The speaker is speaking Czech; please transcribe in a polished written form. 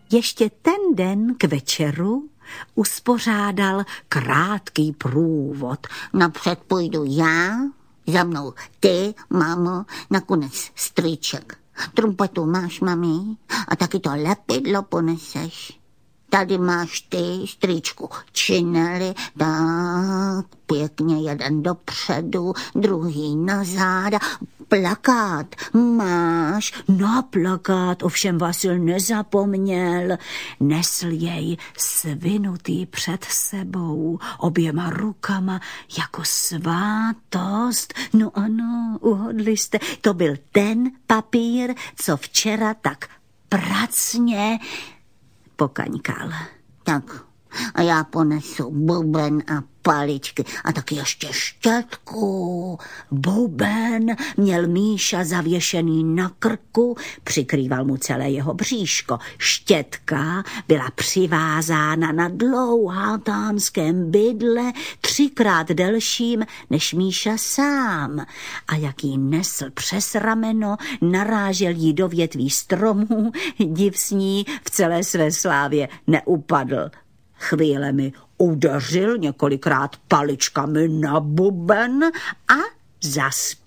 Ještě ten den k večeru uspořádal krátký průvod. Napřed půjdu já, za mnou ty, mámo, nakonec strýček. Trumpetu máš, mami, a taky to lepidlo poneseš. Tady máš ty, strýčku, činely, tak pěkně jeden dopředu, druhý na záda. Plakát máš? Na plakát ovšem Vasil nezapomněl. Nesl jej svinutý před sebou, oběma rukama jako svátost. No ano, uhodli jste, to byl ten papír, co včera tak pracně pokaňkal. Tak a já ponesu buben a paličky a taky ještě štětku. Buben měl Míša zavěšený na krku, přikrýval mu celé jeho bříško. Štětka byla přivázána na dlouhatánském bydle, 3krát delším než Míša sám. A jak jí nesl přes rameno, narážel jí do větví stromů, div s ní v celé své slávě neupadl. Chvílemi udeřil několikrát paličkami na buben a zaspíval.